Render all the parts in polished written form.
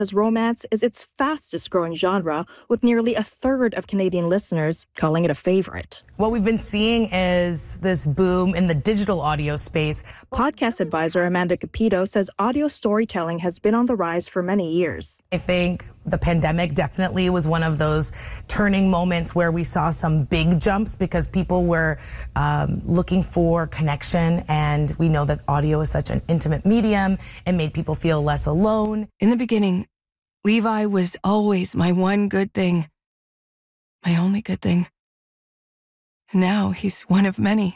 As romance is its fastest growing genre, with nearly a third of Canadian listeners calling it a favorite. What we've been seeing is this boom in the digital audio space. Podcast advisor Amanda Capito says audio storytelling has been on the rise for many years. I think the pandemic definitely was one of those turning moments where we saw some big jumps because people were looking for connection, and we know that audio is such an intimate medium and made people feel less alone. In the beginning, Levi was always my one good thing, my only good thing. And now he's one of many.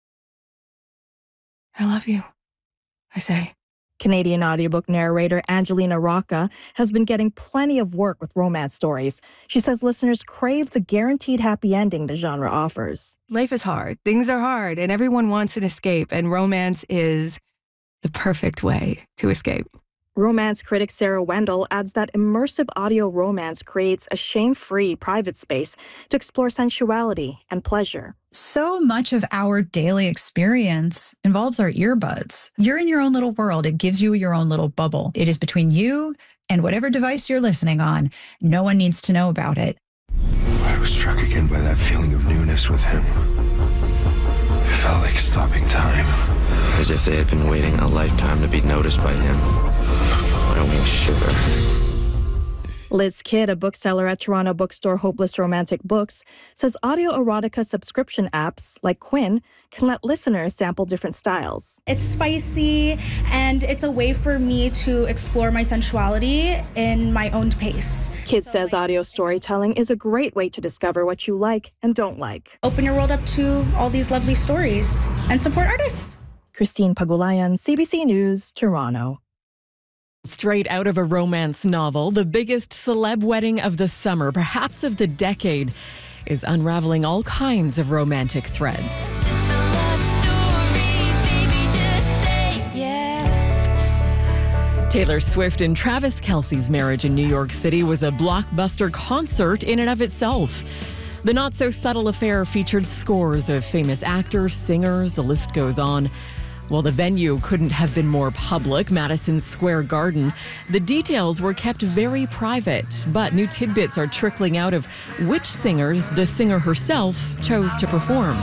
I love you, I say. Canadian audiobook narrator Angelina Rocca has been getting plenty of work with romance stories. She says listeners crave the guaranteed happy ending the genre offers. Life is hard, things are hard, and everyone wants an escape, and romance is the perfect way to escape. Romance critic Sarah Wendell adds that immersive audio romance creates a shame-free private space to explore sensuality and pleasure. So much of our daily experience involves our earbuds. You're in your own little world. It gives you your own little bubble. It is between you and whatever device you're listening on. No one needs to know about it. I was struck again by that feeling of newness with him. It felt like stopping time. As if they had been waiting a lifetime to be noticed by him. I mean, shiver. Liz Kidd, a bookseller at Toronto bookstore Hopeless Romantic Books, says audio erotica subscription apps like Quinn can let listeners sample different styles. It's spicy, and it's a way for me to explore my sensuality in my own pace. Kidd says audio storytelling is a great way to discover what you like and don't like. Open your world up to all these lovely stories and support artists. Christine Pagulayan, CBC News, Toronto. Straight out of a romance novel, the biggest celeb wedding of the summer, perhaps of the decade, is unraveling all kinds of romantic threads. It's a love story, baby, just say yes. Taylor Swift and Travis Kelce's marriage in New York City was a blockbuster concert in and of itself. The not-so-subtle affair featured scores of famous actors, singers, the list goes on. While the venue couldn't have been more public, Madison Square Garden, the details were kept very private, but new tidbits are trickling out of which singers the singer herself chose to perform.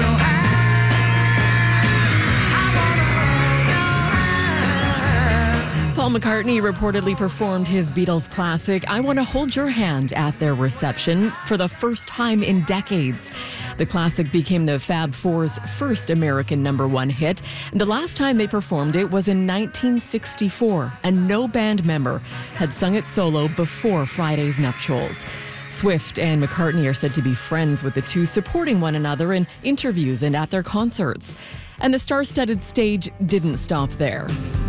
Paul McCartney reportedly performed his Beatles classic, I Want to Hold Your Hand, at their reception for the first time in decades. The classic became the Fab Four's first American #1 hit. The last time they performed it was in 1964, and no band member had sung it solo before Friday's nuptials. Swift and McCartney are said to be friends, with the two supporting one another in interviews and at their concerts. And the star-studded stage didn't stop there.